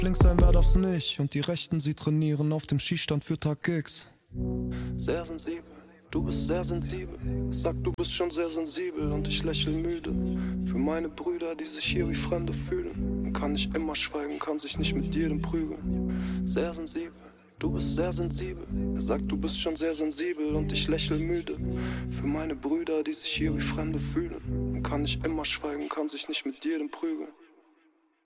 Links sein, wer darf's nicht? Und die Rechten, sie trainieren auf dem Schießstand für Tag X. Sehr sensibel, du bist sehr sensibel. Sag, du bist schon sehr sensibel und ich lächel müde. Für meine Brüder, die sich hier wie Fremde fühlen. Man kann nicht immer schweigen, kann sich nicht mit jedem prügeln. Sehr sensibel, du bist sehr sensibel. Er sagt, du bist schon sehr sensibel und ich lächel müde. Für meine Brüder, die sich hier wie Fremde fühlen. Man kann nicht immer schweigen, kann sich nicht mit jedem prügeln.